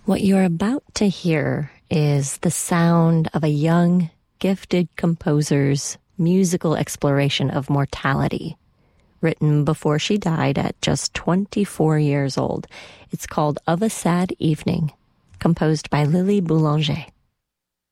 What you're about to hear is the sound of a young, gifted composer's musical exploration of mortality, written before she died at just 24 years old. It's called Of a Sad Evening, composed by Lily Boulanger.